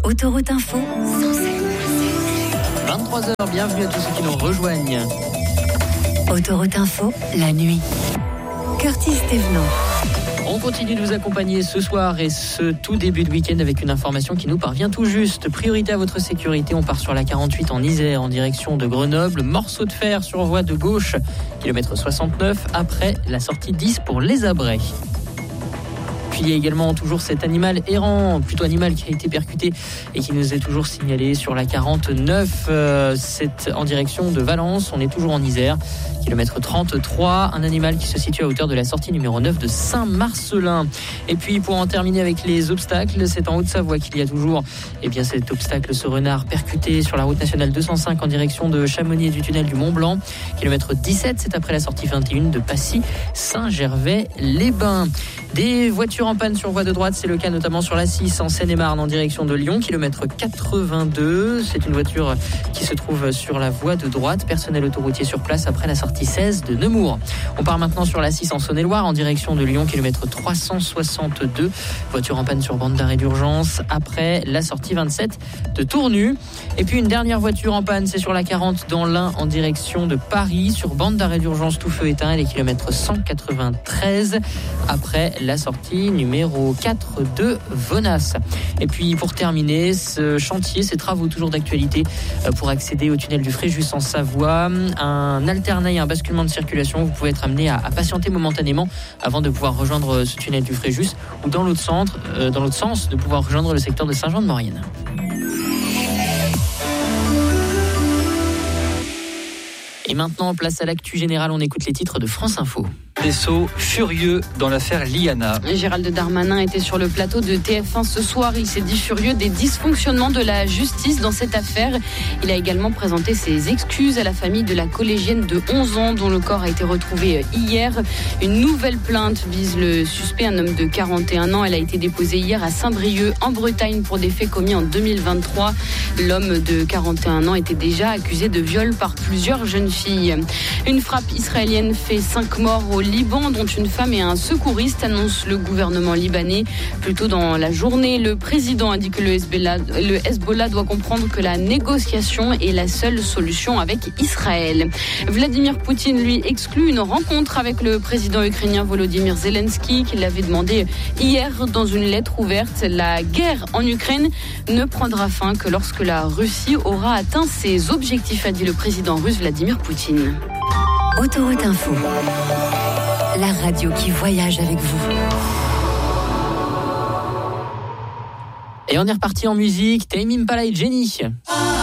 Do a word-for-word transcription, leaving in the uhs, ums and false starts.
Autoroute Info. vingt-trois heures, bienvenue à tous ceux qui nous rejoignent. Autoroute Info, la nuit. Curtis Thévenot. On continue de vous accompagner ce soir et ce tout début de week-end avec une information qui nous parvient tout juste. Priorité à votre sécurité, on part sur la quarante-huit en Isère en direction de Grenoble. Morceau de fer sur voie de gauche, kilomètre soixante-neuf, après la sortie dix pour Les Abrets. Puis il y a également toujours cet animal errant, plutôt animal qui a été percuté et qui nous est toujours signalé sur la quarante-neuf. Euh, c'est en direction de Valence, on est toujours en Isère, kilomètre trente-trois. Un animal qui se situe à hauteur de la sortie numéro neuf de Saint-Marcelin. Et puis pour en terminer avec les obstacles, c'est en Haute-Savoie qu'il y a toujours eh bien, cet obstacle, ce renard percuté sur la route nationale deux cent cinq en direction de Chamonix et du tunnel du Mont-Blanc. Kilomètre dix-sept, c'est après la sortie vingt et un de Passy-Saint-Gervais-les-Bains. Des voitures en panne sur voie de droite, c'est le cas notamment sur la six en Seine-et-Marne en direction de Lyon, kilomètre quatre-vingt-deux. C'est une voiture qui se trouve sur la voie de droite. Personnel autoroutier sur place après la sortie seize de Nemours. On part maintenant sur la six en Saône-et-Loire en direction de Lyon, kilomètre trois cent soixante-deux. Voiture en panne sur bande d'arrêt d'urgence après la sortie vingt-sept de Tournu. Et puis une dernière voiture en panne, c'est sur la quarante dans l'Ain en direction de Paris, sur bande d'arrêt d'urgence tout feu éteint, les kilomètres cent quatre-vingt-treize après la sortie numéro quatre de Venasse. Et puis pour terminer, ce chantier, ces travaux toujours d'actualité pour accéder au tunnel du Fréjus en Savoie, un alternail, un basculement de circulation. Vous pouvez être amené à, à patienter momentanément avant de pouvoir rejoindre ce tunnel du Fréjus ou dans l'autre centre, euh, dans l'autre sens, de pouvoir rejoindre le secteur de Saint-Jean-de-Maurienne. Et maintenant, place à l'actu générale, on écoute les titres de France Info. Dessau furieux dans l'affaire Liana. Gérald Darmanin était sur le plateau de T F un ce soir. Il s'est dit furieux des dysfonctionnements de la justice dans cette affaire. Il a également présenté ses excuses à la famille de la collégienne de onze ans dont le corps a été retrouvé hier. Une nouvelle plainte vise le suspect, un homme de quarante et un ans. Elle a été déposée hier à Saint-Brieuc en Bretagne pour des faits commis en deux mille vingt-trois. L'homme de quarante et un ans était déjà accusé de viol par plusieurs jeunes filles. Une frappe israélienne fait cinq morts au Liban, dont une femme et un secouriste, annonce le gouvernement libanais. Plus tôt dans la journée, le président a dit que le Hezbollah, le Hezbollah doit comprendre que la négociation est la seule solution avec Israël. Vladimir Poutine, lui, exclut une rencontre avec le président ukrainien Volodymyr Zelensky, qu'il avait demandé hier dans une lettre ouverte. La guerre en Ukraine ne prendra fin que lorsque la Russie aura atteint ses objectifs, a dit le président russe Vladimir Poutine. Autoroute Info, la radio qui voyage avec vous. Et on est reparti en musique, Tame Impala et Jenny.